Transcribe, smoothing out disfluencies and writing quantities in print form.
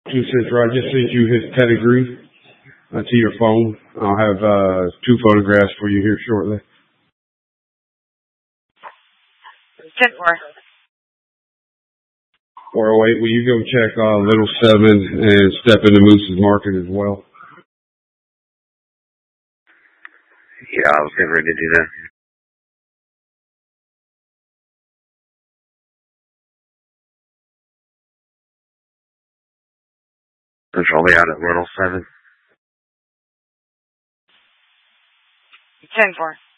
2 cents, right? I just sent you his pedigree to your phone. I'll have 2 photographs for you here shortly. 10-4. 408, will you go check Little 7 and step into Moose's Market as well? Yeah, I was getting ready to do that. Control me out at Little 7. 10-4.